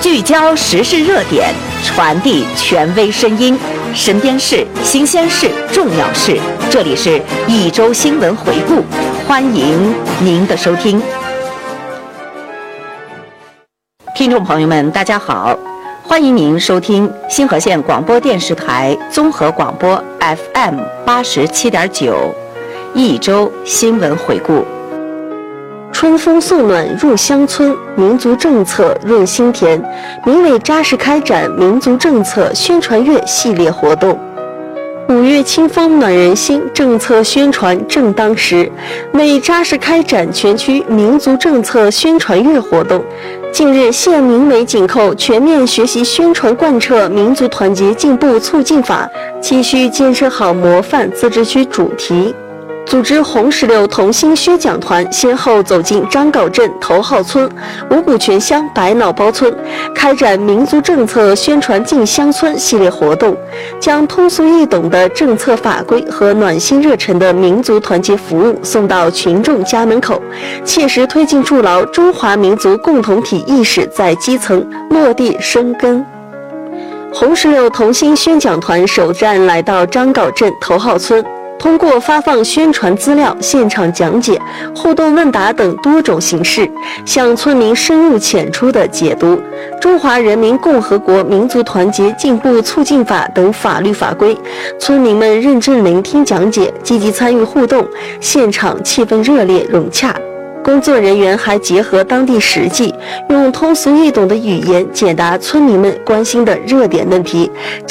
聚焦时事热点，传递权威声音，身边事、新鲜事、重要事，这里是一周新闻回顾，欢迎您的收听。听众朋友们，大家好，欢迎您收听新河县广播电视台综合广播 FM 87.9，一周新闻回顾。 春风送暖入乡村，民族政策润心田。民委扎实开展民族政策宣传月系列活动。5月清风暖人心，政策宣传正当时。为扎实开展全区民族政策宣传月活动，近日县民委紧扣全面学习宣传贯彻民族团结进步促进法，继续建设好模范自治区主题。组织红石榴同心宣讲团先后走进张镐镇头号村、五股泉乡百脑包村，开展民族政策宣传进乡村系列活动，将通俗易懂的政策法规和暖心热忱的民族团结服务送到群众家门口，切实推进筑牢中华民族共同体意识在基层落地生根。红石榴同心宣讲团首站来到张镐镇头号村，通过发放宣传资料、现场讲解、互动问答等多种形式，向村民深入浅出地解读《中华人民共和国民族团结进步促进法》等法律法规。村民们认真聆听讲解，积极参与互动，现场气氛热烈融洽。工作人员还结合当地实际，用通俗易懂的语言解答村民们关心的热点问题，